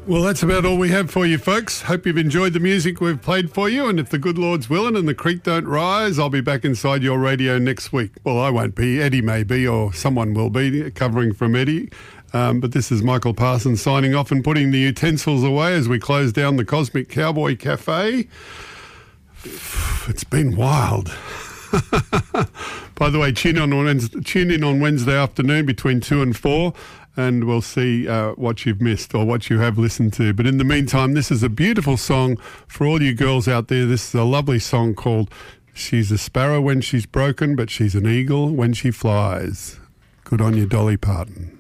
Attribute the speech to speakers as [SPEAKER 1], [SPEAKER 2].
[SPEAKER 1] Well, that's about all we have for you, folks. Hope you've enjoyed the music we've played for you, and if the good Lord's willing and the creek don't rise, I'll be back inside your radio next week. Well, I won't be. Eddie may be, or someone will be, covering from Eddie. But this is Michael Parsons signing off and putting the utensils away as we close down the Cosmic Cowboy Cafe. It's been wild. By the way, tune in on Wednesday afternoon between 2 and 4, and we'll see what you've missed or what you have listened to. But in the meantime, this is a beautiful song for all you girls out there. This is a lovely song called She's a Sparrow When She's Broken, but She's an Eagle When She Flies. Good on you, Dolly Parton.